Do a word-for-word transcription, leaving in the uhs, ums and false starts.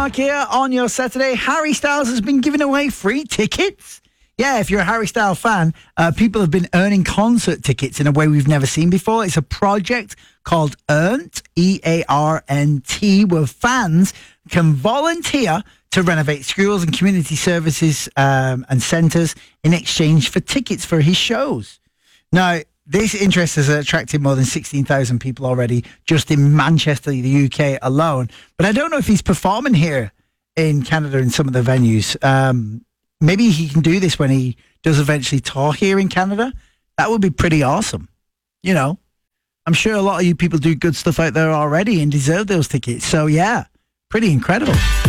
Mark here on your Saturday. Harry Styles has been giving away free tickets. Yeah, if you're a Harry Styles fan, uh, people have been earning concert tickets in a way we've never seen before. It's a project called Earnt, E A R N T, where fans can volunteer to renovate schools and community services um, and centres in exchange for tickets for his shows. Now, this interest has attracted more than sixteen thousand people already just in Manchester, the U K alone. But I don't know if he's performing here in Canada in some of the venues. Um, maybe he can do this when he does eventually tour here in Canada. That would be pretty awesome. You know, I'm sure a lot of you people do good stuff out there already and deserve those tickets. So, yeah, pretty incredible.